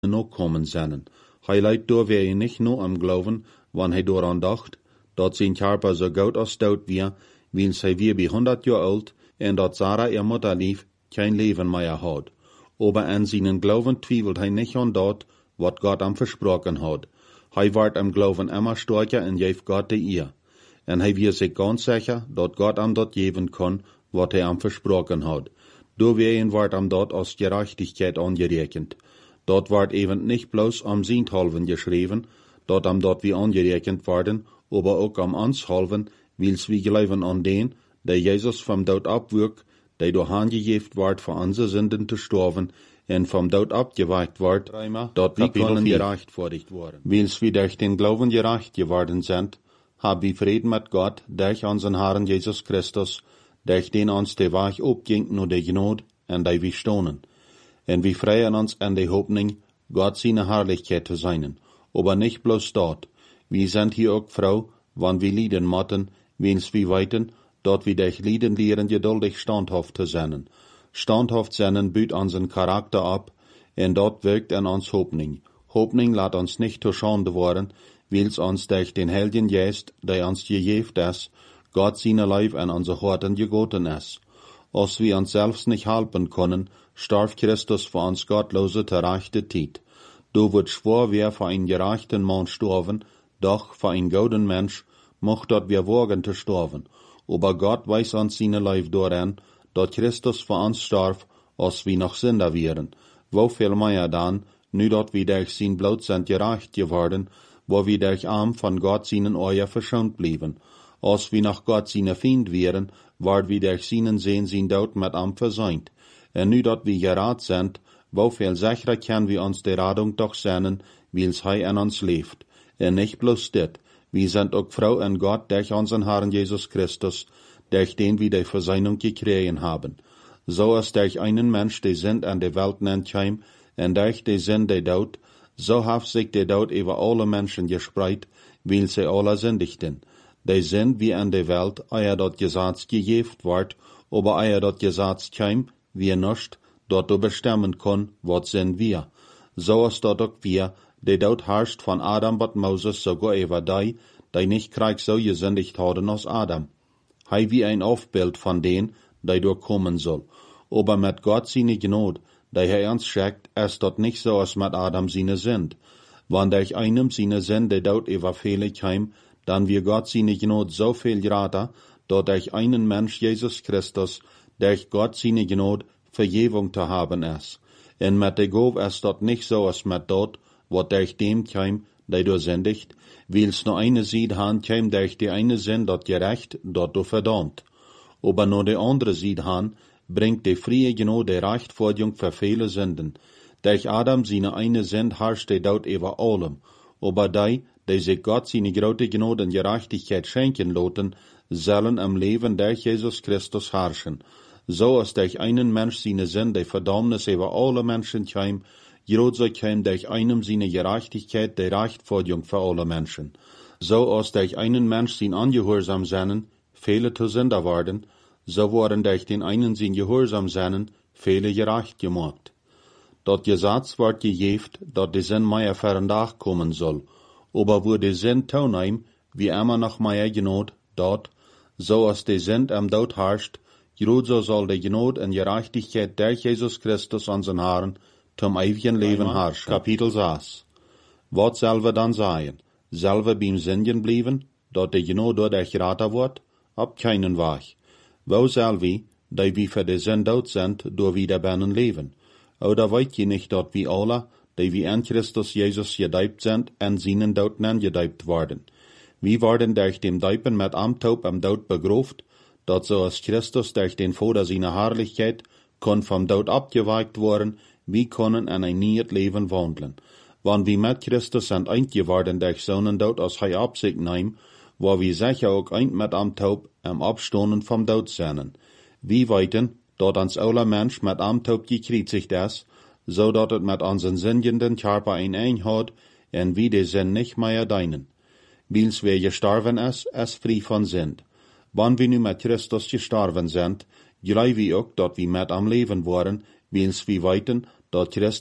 noch kommen zijn. Hij leidt door wij niet nur am Glauben, wann hij dooraan dacht, dat zijn Körper so gut als dood weer, wiens hij weer bij 100 jaar oud, en dat Sarah ihr Mutterlief kein Leben mehr hat. Aber an seinen Glauben twiefelt hij nicht an dat, wat Gott am versprochen hat. Hij wordt am Glauben immer stärker en geeft Gott die eer. En hij wird sich ganz sicher, dat Gott am dat geben kann, wat hij am versprochen hat. Doorwegen wordt am dat als Gerechtigkeit angerekend. Dat wordt even nicht bloß am Sinthalven geschrieben, dat am dat wie angerekend worden, aber auch am Anshalven, wils wie geloven an den, der Jesus vom Tod abwürgt, der durch angegeben wird, für unsere Sünden zu sterben, en vom Tod abgeweicht wird, dort wir können gerechtfertigt worden. Wils wir durch den Glauben gerecht geworden sind, haben wir Frieden mit Gott, durch unseren Herrn Jesus Christus, durch den uns der Weg abging nur der Gnade, en der wir stonen. En wir freuen uns an der Hoffnung, Gott seine Herrlichkeit zu sein. Aber nicht bloß dort. Wir sind hier auch froh, wann wir lieden motten, wens wir weiten, dort wir durch Lieden lehren, geduldig standhaft zu sein. Standhaft sein büht unseren Charakter ab, en dort wirkt an uns Hoffnung. Hoffnung lässt uns nicht zur Schande worden, wils uns durch den Heiligen Geist, der uns gegeben ist, Gott seine Leib an unsere Horten gegoten ist. Als wir uns selbst nicht helfen können, starb Christus für uns gottlose gerechte Zeit. Du wird schwor wer für einen gerechten Mann sterben, doch für einen guten Mensch mocht dort wir wagen zu sterben. Aber Gott weiß uns seine Leib daran, dat Christus für uns starb, als wir noch Sünder wären. Wo viel mehr dann, nu dat wir durch sein Blut sind gerecht geworden, wo wir durch Arm von Gott seinen Euer verschont blieben. Als wir noch Gott seine Feind wären, ward wir durch seinen Sehn sein Tod mit am versäumt. En nu dat wir gerat sind, wo viel sicherer können wir uns der Radung doch sehnen, wils Hij an uns lebt. En nicht bloß dit, wir sind auch froh an Gott durch unseren Herrn Jesus Christus, durch den wir die Versöhnung gekriegt haben. So als durch einen Mensch die Sünd an der Welt nennt heim, en durch die Sünd der Tod, so hat sich der Tod über alle Menschen gespreit, weil sie alle sündigten. Die Sünd wie an der Welt, eier dort Gesetz gegeben wird, aber eier dort Gesetz keim, wie nicht, dort du bestimmen kann, was sind wir. So ist dort auch wir, der Tod herrscht von Adam bis Moses sogar über die nicht Krieg so gesündigt haben als Adam. Hei wie ein Aufbild von denen, der durchkommen soll. Aber mit Gott seine Gnade, der er uns schickt, ist dort nicht so als mit Adam seine Sünd. Wenn durch einem seine Sünde dort über viele keim, dann wir Gott seine Gnade so viel grater, dort durch einen Mensch Jesus Christus, durch Gott seine Gnade Vergebung zu haben ist. Und mit der Gabe ist dort nicht so als mit dort, wo durch dem keim, der du sündigt, wils nur eine Seed han keim durch die eine Sinn dort gerecht, dort du verdammt. Aber nur die andere Seed han, bringt die frie Gnade Rechtfertigung für viele Sünden. Durch Adam seine eine Sinn herrscht der dort über allem. Aber die sich Gott seine große Gnade und Gerechtigkeit schenken loten, sollen am Leben durch Jesus Christus herrschen. So als durch einen Mensch seine Sünde Verdammnis über alle Menschen keim, so keim durch einem seine Gerechtigkeit der Rechtfertigung für alle Menschen. So als durch einen Mensch sein Ungehorsam seinen, viele zu Sünder werden, so wurden durch den einen sein Gehorsam seinen, viele gerecht gemacht. Dort Gesetz wird gegeben, dat die Sinn mehr für ein Tag kommen soll. Aber wo die Sinn toneim, wie immer noch mehr Gnade, dort, so als die Sinn am Tod herrscht, so soll die Gnade und Gerechtigkeit durch Jesus Christus unseren Herrn zum ewigen Leben herrschen. Kapitel 6. Was soll wir dann sagen? Soll wir beim Sünden bleiben, dort die Gnade dadurch grater wird? Ab keinen Weg. Wo soll wir, die wir für die Sünde tot sind, durch Wiederbennen leben? Oder wollt ihr nicht, dort wie alle, die wir in Christus Jesus gedeibt sind, an seinen Tod angedeibt worden? Wir werden durch dem Deipen mit am Tod begruft, dat so als Christus durch den Vater seiner Herrlichkeit kon vom Tod abgeweicht worden, wir können an ein neues Leben wandeln. Wann wir mit Christus sind eingeworden durch seinen Tod als Hij ab sich nahm, wo wir sicher auch ein mit am Tod am Abstoßen vom Tod sind. Wir weiten, dat uns aller Mensch mit am Tod gekreuzigt ist, so dat es mit unseren sündigen Körper ein hat, und wie die Sinn nicht mehr deinen. Wils wir gestorben ist frei von Sünd. Wann wir nu mit Christus gestorben sind, glauben wir auch, dat wir mit am Leben waren, wils wir weiten, dat Christus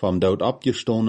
vom Dood opgestaan